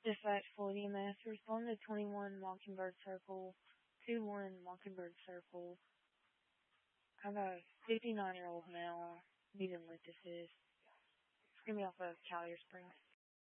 Dispatch Full EMS. Respond to 21 Mockingbird Circle, 21 Mockingbird Circle. I have a 59-year-old male needing lithosis. It's going to be off of Collier Springs.